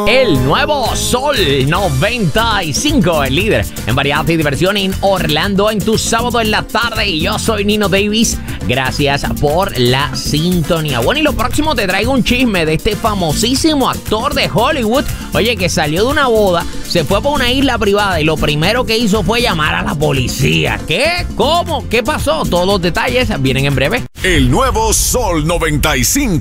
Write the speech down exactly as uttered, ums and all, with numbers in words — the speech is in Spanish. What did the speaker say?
El nuevo Sol noventa y cinco, el líder en variedad y diversión en Orlando en tu sábado en la tarde. Y yo soy Nino Davis. Gracias por la sintonía. Bueno, y lo próximo te traigo un chisme de este famosísimo actor de Hollywood. Oye, que salió de una boda, se fue para una isla privada y lo primero que hizo fue llamar a la policía. ¿Qué? ¿Cómo? ¿Qué pasó? Todos los detalles vienen en breve. El nuevo Sol noventa y cinco.